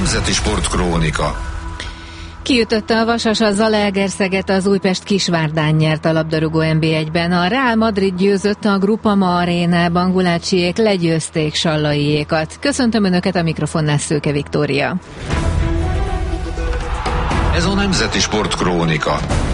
Nemzeti Sportkrónika. Kiütötte a Vasas a Zalaegerszeget, az Újpest Kisvárdán nyert a labdarúgó NB1-ben. A Real Madrid győzött, a Groupama arénában Gulácsiék legyőzték Sallaiékat. Köszöntöm Önöket, a mikrofonnál Szőke Viktória. Ez a Nemzeti Sportkrónika.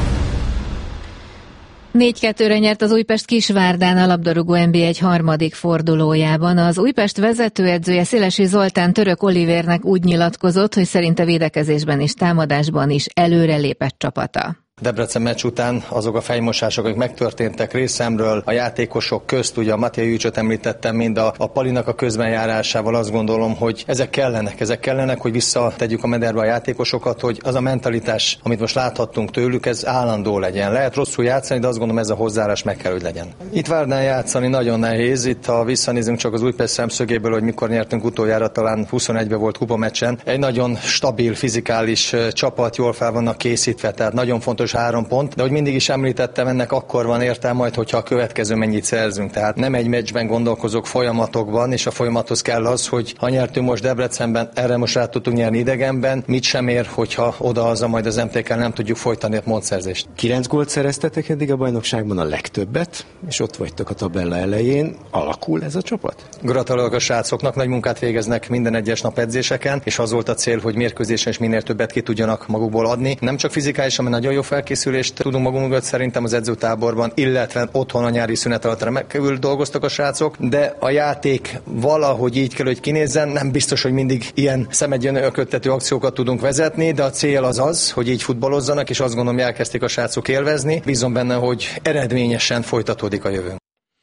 4-2-re nyert az Újpest Kisvárdán a labdarúgó NB1 harmadik fordulójában. Az Újpest vezetőedzője, Szélesi Zoltán Török Olivérnek úgy nyilatkozott, hogy szerinte védekezésben és támadásban is előrelépett csapata. Debrecen meccs után azok a fejmosások, amik megtörténtek részemről, a játékosok közt, ugye a Matej Jújcsot említettem, mind a Palinak a közbenjárásával, azt gondolom, hogy ezek kellenek, hogy visszategyük a mederbe a játékosokat, hogy az a mentalitás, amit most láthattunk tőlük, ez állandó legyen. Lehet rosszul játszani, de azt gondolom, ez a hozzáállás meg kell, hogy legyen. Itt Várdán játszani nagyon nehéz, itt ha visszanézünk csak az Újpest szemszögéből, hogy mikor nyertünk utoljára, talán 21-ben volt kupameccsen. Egy nagyon stabil, fizikális csapat, jól fel vannak készítve, tehát nagyon fontos 3 pont, de hogy mindig is említettem, ennek akkor van értelme majd, hogyha a következő mennyit szerzünk. Tehát nem egy meccsben gondolkozok, folyamatokban, és a folyamathoz kell az, hogy ha nyertünk most Debrecenben, erre most rá tudtunk nyerni idegenben, mit sem ér, hogyha oda-haza majd az MTK-kel nem tudjuk folytani a pontszerzést. 9 gólt szereztetek eddig a bajnokságban, a legtöbbet, és ott vagytok a tabella elején. Alakul ez a csapat? Gratulálok a srácoknak, nagy munkát végeznek minden egyes nap edzéseken, és az volt a cél, hogy mérkőzésen is minél többet ki tudjanak magukból adni. Nem csak fizikálisan, mert nagyon jó felkészülést tudunk magunknak szerintem az edzőtáborban, illetve otthon a nyári szünet alatt remekül dolgoztak a srácok, de a játék valahogy így kell, hogy kinézzen, nem biztos, hogy mindig ilyen szemedgyönölködtető akciókat tudunk vezetni, de a cél az, hogy így futballozzanak, és azt gondolom, elkezdték a srácok élvezni. Bízom benne, hogy eredményesen folytatódik a jövőnk.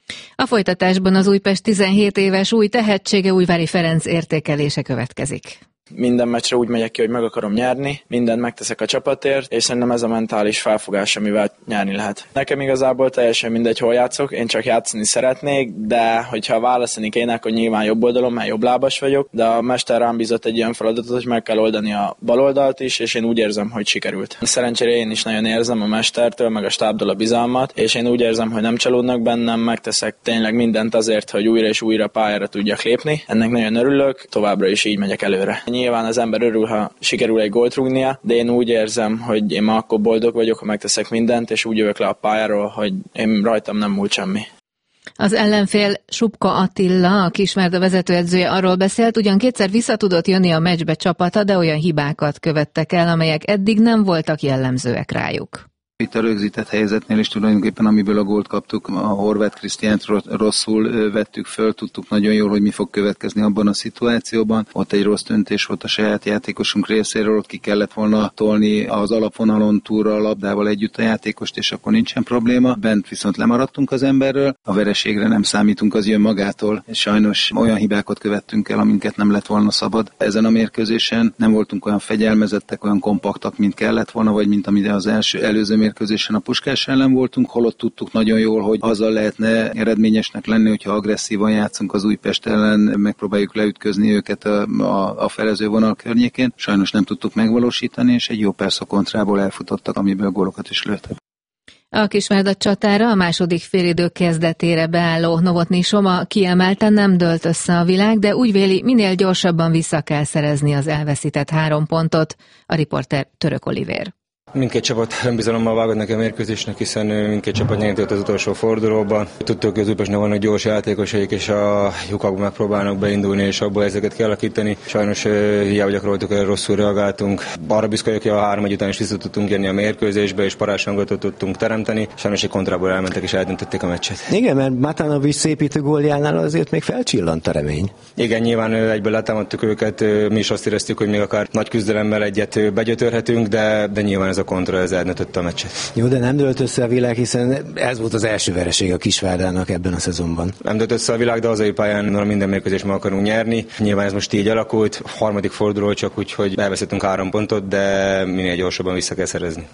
A folytatásban az Újpest 17 éves új tehetsége, Újvári Ferenc értékelése következik. Minden meccsre úgy megyek ki, hogy meg akarom nyerni, mindent megteszek a csapatért, és szerintem ez a mentális felfogás, amivel nyerni lehet. Nekem igazából teljesen mindegy, hol játszok, én csak játszani szeretnék, de hogyha választani kéne, akkor nyilván jobb oldalon, mert jobblábas vagyok, de a mester rám bízott egy ilyen feladatot, hogy meg kell oldani a bal oldalt is, és én úgy érzem, hogy sikerült. Szerencsére én is nagyon érzem a mestertől, meg a stábtól a bizalmat, és én úgy érzem, hogy nem csalódnak bennem, megteszek tényleg mindent azért, hogy újra és újra pályára tudjak lépni. Ennek nagyon örülök, továbbra is így megyek előre. Nyilván az ember örül, ha sikerül egy gólt rúgnia, de én úgy érzem, hogy én ma akkor boldog vagyok, ha megteszek mindent, és úgy jövök le a pályáról, hogy én rajtam nem múlt semmi. Az ellenfél Subka Attila, a Kisvárda vezetőedzője arról beszélt, ugyan kétszer vissza tudott jönni a meccsbe csapata, de olyan hibákat követtek el, amelyek eddig nem voltak jellemzőek rájuk. Itt a rögzített helyzetnél is tulajdonképpen, amiből a gólt kaptuk, a Horváth Krisztiánt rosszul vettük föl, tudtuk nagyon jól, hogy mi fog következni abban a szituációban. Ott egy rossz döntés volt a saját játékosunk részéről, ott ki kellett volna tolni az alapvonalon túlra a labdával együtt a játékost, és akkor nincsen probléma. Bent viszont lemaradtunk az emberről, a vereségre nem számítunk, az jön magától. Sajnos olyan hibákat követtünk el, aminket nem lett volna szabad. Ezen a mérkőzésen nem voltunk olyan fegyelmezettek, olyan kompaktak, mint kellett volna, vagy mint amire az előző mérkőzésen a Puskás ellen voltunk, holott tudtuk nagyon jól, hogy azzal lehetne eredményesnek lenni, hogyha agresszívan játszunk az Újpest ellen, megpróbáljuk leütközni őket a felező vonal környékén. Sajnos nem tudtuk megvalósítani, és egy jó perc kontrából elfutottak, amiből gólokat is lőttek. A Kisvárda csatára a második félidő kezdetére beálló Novotny Soma kiemelten nem dőlt össze a világ, de úgy véli, minél gyorsabban vissza kell szerezni az elveszített 3 pontot. A riporter Török Olivér. Mindkét csapat önbizalommal vágott neki a mérkőzésnek, hiszen mindkét csapat nyert az utolsó fordulóban. Tudtuk, hogy az Újpestnek vannak gyors játékosaik, és a lyukakba megpróbálnak beindulni, és abból ezeket kialakítani. Sajnos hiába gyakoroltuk el, rosszul reagáltunk. Arra büszke vagyok, hogy a 3-1 után is vissza tudtunk jönni a mérkőzésbe, és parázshangot tudtunk teremteni. Sajnos egy kontrából elmentek, és eldöntötték a meccset. Igen, mert Matanovics szépítő góljánál azért még felcsillant a remény. Igen, nyilván egyből letámadtuk őket, mi is azt éreztük, hogy még akár nagy küzdelemmel egyet begyötörhetünk, de nyilván ez a kontra, ez eldöntötte a meccset. Jó, de nem dőlt össze a világ, hiszen ez volt az első vereség a Kisvárdának ebben a szezonban. Nem dőlt össze a világ, de hazai pályán minden mérkőzést meg akarunk nyerni. Nyilván ez most így alakult, harmadik forduló csak úgy, hogy elvesztettünk 3 pontot, de minél gyorsabban vissza kell szerezni.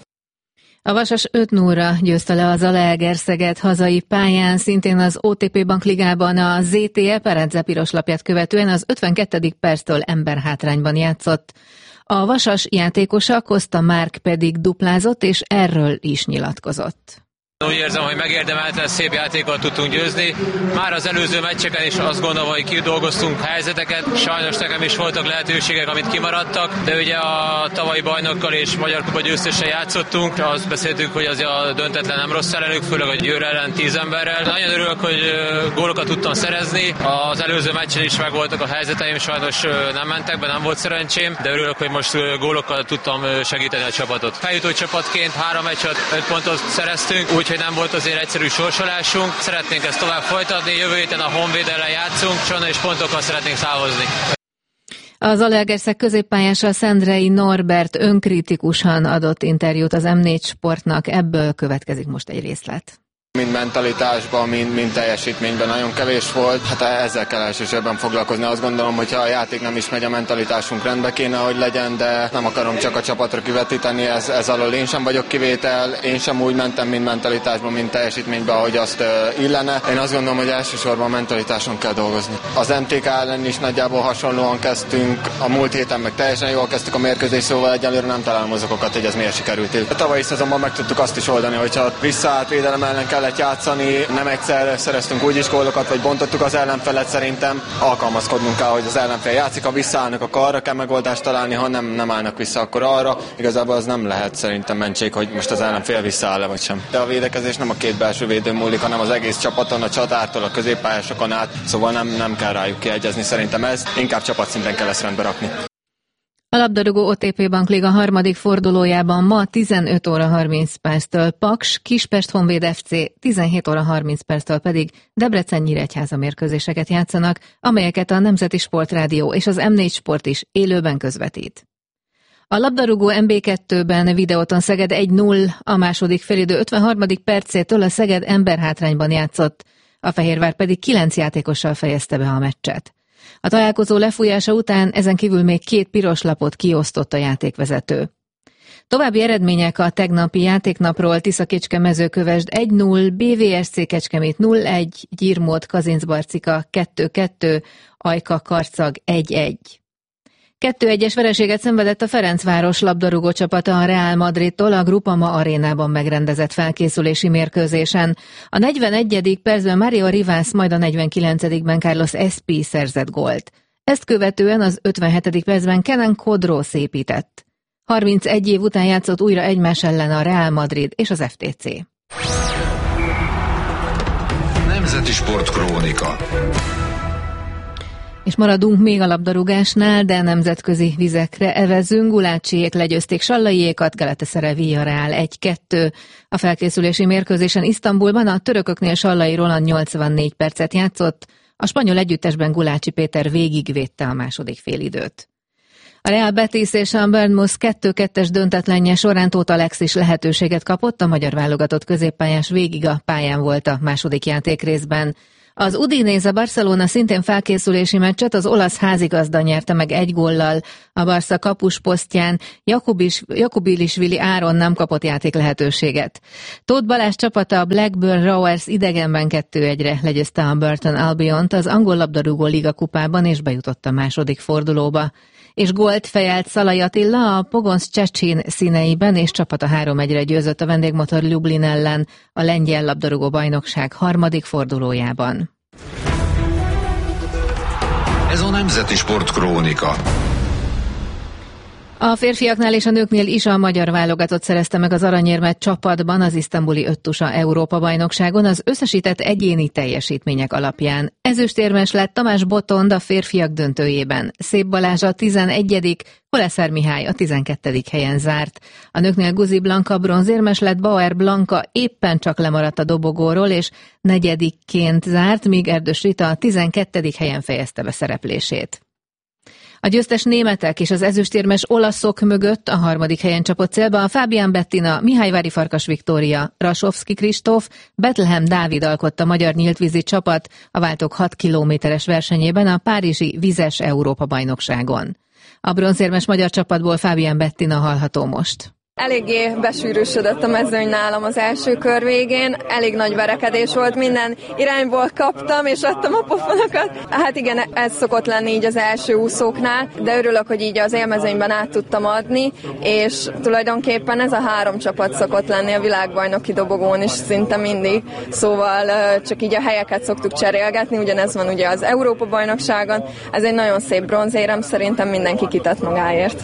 A Vasas 5-0-ra győzte le a Zalaegerszeget hazai pályán, szintén az OTP Bankligában a ZTE Perence piroslapját követően az 52. perctől emberhátrányban játszott. A Vasas játékosa Costa Márk pedig duplázott, és erről is nyilatkozott. Úgy érzem, hogy megérdemelten szép játékot tudtunk győzni. Már az előző meccseken is azt gondolom, hogy kidolgoztunk helyzeteket. Sajnos nekem is voltak lehetőségek, amit kimaradtak, de ugye a tavalyi bajnokkal és Magyar Kupa győztessel játszottunk. Azt beszéltünk, hogy az a döntetlen nem rossz ellenük, főleg a Győr ellen 10 emberrel. Nagyon örülök, hogy gólokat tudtam szerezni. Az előző meccsen is megvoltak a helyzeteim, sajnos nem mentek be, nem volt szerencsém, de örülök, hogy most gólokkal tudtam segíteni a csapatot. Feljutó csapatként 3 meccset 5 pontot szereztünk, úgyhogy nem volt azért egyszerű sorsolásunk. Szeretnénk ezt tovább folytatni, jövő héten a Honvéd ellen játszunk, és onnan is pontokkal szeretnénk távozni. A Zalaegerszeg középpályása Szendrei Norbert önkritikusan adott interjút az M4 Sportnak, ebből következik most egy részlet. Mind mentalitásban, mind teljesítményben nagyon kevés volt. Hát ezzel kell elsősorban foglalkozni. Azt gondolom, hogy ha a játék nem is megy, a mentalitásunk rendbe kéne, hogy legyen, de nem akarom csak a csapatra kivetíteni, ez alól én sem vagyok kivétel. Én sem úgy mentem, mind mentalitásban, mind teljesítményben, ahogy azt illene. Én azt gondolom, hogy elsősorban a mentalitáson kell dolgozni. Az MTK ellen is nagyjából hasonlóan kezdtünk, a múlt héten meg teljesen jól kezdtük a mérkőzést, szóval egyelőre nem találom azokat, hogy ez miért sikerült. A tavalyi szezonban meg tudtuk azt is oldani, hogyha visszaállt védelem ellen kellett játszani, nem egyszer szereztünk úgy is gólokat, vagy bontottuk az ellenfelet, szerintem alkalmazkodnunk kell, hogy az ellenfél játszik, ha visszaállnak, akkor arra kell megoldást találni, ha nem állnak vissza, akkor arra. Igazából az nem lehet szerintem mentség, hogy most az ellenfél visszaáll-e vagy sem. De a védekezés nem a két belső védőn múlik, hanem az egész csapaton, a csatártól, a középpályásokon át, szóval nem kell rájuk kiegyezni, szerintem ez, inkább csapatszinten kell ezt rendbe rakni. A labdarúgó OTP Bankliga harmadik fordulójában ma 15 óra 30 perctől Paks, Kispest Honvéd FC, 17 óra 30 perctől pedig Debrecen-Nyíregyháza mérkőzéseket játszanak, amelyeket a Nemzeti Sportrádió és az M4 Sport is élőben közvetít. A labdarúgó MB2-ben Videóton Szeged 1-0, a második félidő 53. percétől a Szeged emberhátrányban játszott, a Fehérvár pedig 9 játékossal fejezte be a meccset. A találkozó lefújása után ezen kívül még 2 piros lapot kiosztott a játékvezető. További eredmények a tegnapi játéknapról: Tisza-Kecske-Mezőkövesd 1-0, BVSC Kecskemét 0-1, Gyirmót Kazincbarcika 2-2, Ajka-Karcag 1-1. 2-1-es vereséget szenvedett a Ferencváros labdarúgó csapata a Real Madridtól a Groupama arénában megrendezett felkészülési mérkőzésen. A 41. percben Mario Rivas, majd a 49-ben Carlos Espi szerzett gólt. Ezt követően az 57. percben Kenan Kodró szépített. 31 év után játszott újra egymás ellen a Real Madrid és az FTC. Nemzeti Sport Krónika. És maradunk még a labdarúgásnál, de nemzetközi vizekre evezünk. Gulácsiék legyőzték Sallaiékat, Galatasaray Villarreal 1-2. A felkészülési mérkőzésen Isztambulban a törököknél Sallai Roland 84 percet játszott, a spanyol együttesben Gulácsi Péter végigvédte a második félidőt. A Real Betis és a Bournemouth 2-2-es döntetlenje során Tóth Alexis lehetőséget kapott, a magyar válogatott középpályás végig a pályán volt a második játékrészben. Az Udinese Barcelona szintén felkészülési meccset az olasz házigazda nyerte meg 1 góllal. A Barca kapusposztján Jakubilisvili Áron nem kapott játék lehetőséget. Tóth Balázs csapata a Blackburn Rovers idegenben 2-1-re legyőzte a Burton Albiont az angol labdarúgó liga kupában, és bejutott a második fordulóba. És gólt fejelt Szalai Attila a Pogoń Szczecin színeiben, és csapata 3-1-re győzött a vendégmotor Lublin ellen a lengyel labdarúgó bajnokság harmadik fordulójában. Ez a Nemzeti Sport Krónika. A férfiaknál és a nőknél is a magyar válogatott szerezte meg az aranyérmet csapatban az isztambuli öttusa Európa-bajnokságon az összesített egyéni teljesítmények alapján. Ezüstérmes lett Tamás Botond a férfiak döntőjében. Szép Balázs a 11., Koleszár Mihály a 12. helyen zárt. A nőknél Guzi Blanka bronzérmes lett, Bauer Blanka éppen csak lemaradt a dobogóról, és 4-ként zárt, míg Erdős Rita a 12. helyen fejezte be szereplését. A győztes németek és az ezüstérmes olaszok mögött a harmadik helyen csapott célba a Fábián Bettina, Mihályvári Farkas Viktória, Rasovszki Kristóf, Betlehem Dávid alkotta magyar nyíltvízi csapat a váltók 6 kilométeres versenyében a párizsi vizes Európa-bajnokságon. A bronzérmes magyar csapatból Fábián Bettina hallható most. Eléggé besűrűsödött a mezőny nálam az első kör végén, elég nagy verekedés volt, minden irányból kaptam és adtam a pofonokat. Hát igen, ez szokott lenni így az első úszóknál, de örülök, hogy így az élmezőnyben át tudtam adni, és tulajdonképpen ez a 3 csapat szokott lenni a világbajnoki dobogón is szinte mindig, szóval csak így a helyeket szoktuk cserélgetni, ugyanez van ugye az Európa-bajnokságon, ez egy nagyon szép bronzérem, szerintem mindenki kitett magáért.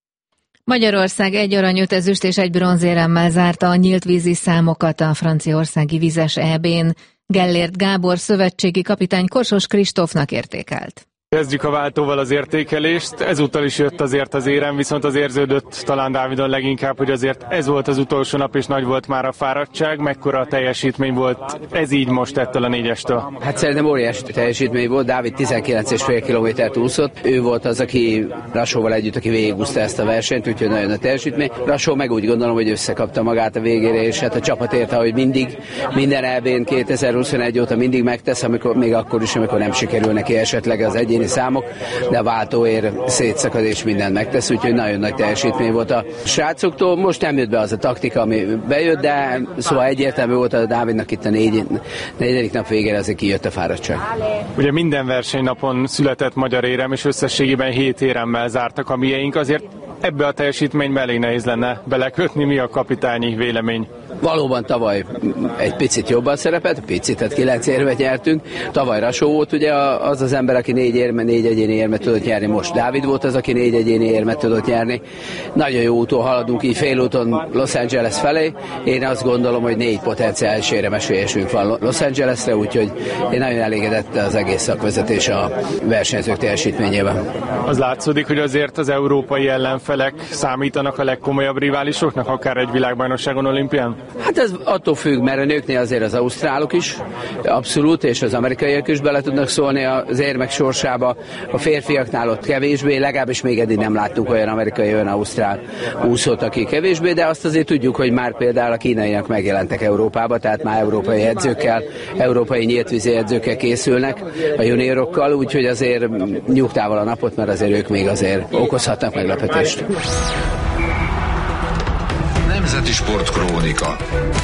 Magyarország 1 arany, 5 ezüst és 1 bronzéremmel zárta a nyílt vízi számokat a franciaországi vizes EB-n. Gellért Gábor szövetségi kapitány Korsos Kristófnak értékelt. Kezdjük a váltóval az értékelést, ezúttal is jött azért az érem, viszont az érződött talán Dávidon leginkább, hogy azért ez volt az utolsó nap, és nagy volt már a fáradtság. Mekkora a teljesítmény volt ez így most ettől a 4-estől? Hát szerintem óriási teljesítmény volt, Dávid 19,5 kilométert úszott, ő volt az, aki Rasóval együtt, aki végigúszta ezt a versenyt, úgyhogy nagyon a teljesítmény. Rasó meg úgy gondolom, hogy összekapta magát a végére, és hát a csapat érte, hogy mindig, minden EB-n 2021 óta mindig megtesz, amikor, még akkor is, amikor nem sikerül neki esetleg az egyéni számok, de a váltóér szétszakad és mindent megtesz, úgyhogy nagyon nagy teljesítmény volt a srácoktól. Most nem jött be az a taktika, ami bejött, de szóval egyértelmű volt a Dávidnak itt a 4. nap végére azért kijött a fáradtság. Ugye minden versenynapon született magyar érem, és összességében 7 éremmel zártak a mieink, azért ebbe a teljesítménybe elég nehéz lenne belekötni. Mi a kapitányi vélemény? Valóban tavaly egy picit jobban szerepelt, tehát 9 érmet nyertünk. Tavaly Rasó volt ugye az az ember, aki 4 egyéni érmet tudott nyerni. Most Dávid volt az, aki 4 egyéni érmet tudott nyerni. Nagyon jó úton haladunk, így félúton Los Angeles felé. Én azt gondolom, hogy 4 potenciális éremesélyesünk van Los Angelesre, úgyhogy én nagyon elégedett az egész szakvezetés a versenyzők teljesítményében. Az látszódik, hogy azért az európai ellenfelek számítanak a legkomolyabb riválisoknak, akár egy világbajnokságon, olimpián? Hát ez attól függ, mert a nőknél azért az ausztrálok is, abszolút, és az amerikaiak is bele tudnak szólni az érmek sorsába. A férfiaknál ott kevésbé, legalábbis még eddig nem láttunk olyan amerikai, olyan ausztrál úszót, aki kevésbé, de azt azért tudjuk, hogy már például a kínaiak megjelentek Európába, tehát már európai edzőkkel, európai nyíltvízi edzőkkel készülnek, a juniorokkal, úgyhogy azért nyugtával a napot, mert azért ők még azért okozhatnak meglepetést. Nemzeti Sportkrónika.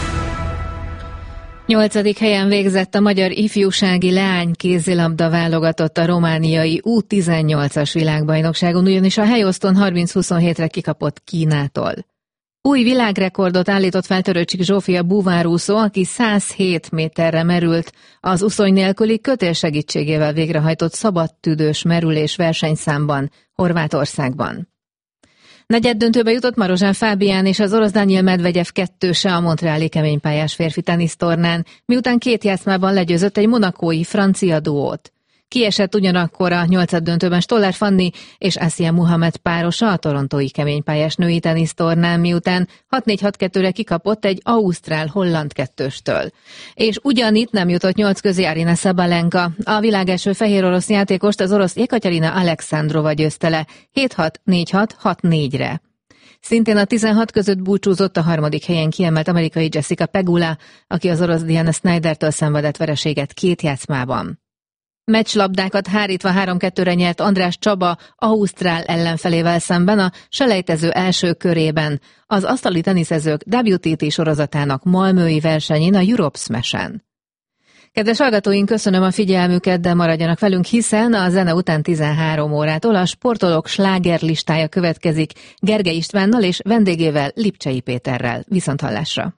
8. helyen végzett a magyar ifjúsági leány kézilabda válogatott a romániai U18-as világbajnokságon, ugyanis a helyoszton 30-27-re kikapott Kínától. Új világrekordot állított fel Törőcsik Zsófia búvárúszó, aki 107 méterre merült az uszony nélküli kötél segítségével végrehajtott szabadtüdős merülés versenyszámban Horvátországban. Negyeddöntőbe jutott Marozsán Fábián és az orosz Daniil Medvegyev kettőse a montreali keménypályás férfi tenisztornán, miután 2 játszmában legyőzött egy monakói francia duót. Kiesett ugyanakkor a 8. döntőben Stoller Fanni és Asia Muhammad párosa a torontói keménypályás női tenisztornán, miután 6-4-6-2-re kikapott egy ausztrál-holland kettőstől. És ugyanitt nem jutott 8 közé Aryna Sabalenka. A világ első fehér orosz játékost az orosz Jekaterina Alexandrova győzte le 7-6, 4-6, 6-4-re. Szintén a 16 között búcsúzott a 3. helyen kiemelt amerikai Jessica Pegula, aki az orosz Diana Snydertől szenvedett vereséget 2 játszmában. Meccslabdákat hárítva 3-2-re nyert András Csaba ausztrál ellenfelével szemben a selejtező első körében, az asztali teniszezők WTT sorozatának malmöi versenyén a Europe Smash-en. Kedves hallgatóink, köszönöm a figyelmüket, de maradjanak velünk, hiszen a zene után 13 órától a sportolók slágerlistája következik Gergely Istvánnal és vendégével Lipcsei Péterrel. Viszonthallásra!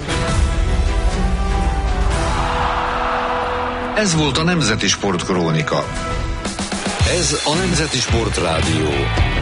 Ez volt a Nemzeti Sportkrónika. Ez a Nemzeti Sportrádió.